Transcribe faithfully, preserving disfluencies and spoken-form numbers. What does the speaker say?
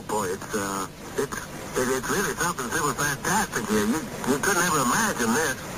Oh boy, it's uh, it's it, it's really something super fantastic here. You you couldn't ever imagine this.